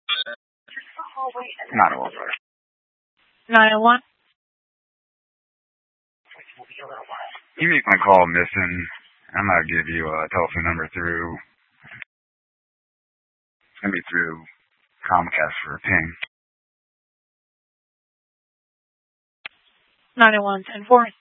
Not a brother. 901. You make my call missing. I'm going to give you a telephone number through. It's going to be through Comcast for a ping. 901-10-4.